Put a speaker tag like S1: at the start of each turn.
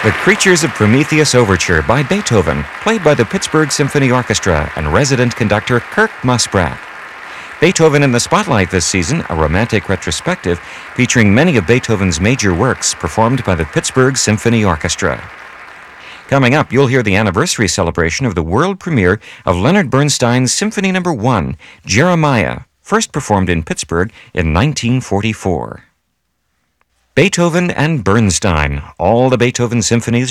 S1: The Creatures of Prometheus Overture by Beethoven, played by the Pittsburgh Symphony Orchestra and resident conductor Kirk Muspratt. Beethoven in the Spotlight this season, a romantic retrospective featuring many of Beethoven's major works performed by the Pittsburgh Symphony Orchestra. Coming up, you'll hear the anniversary celebration of the world premiere of Leonard Bernstein's Symphony No. 1, Jeremiah, first performed in Pittsburgh in 1944. Beethoven and Bernstein, all the Beethoven symphonies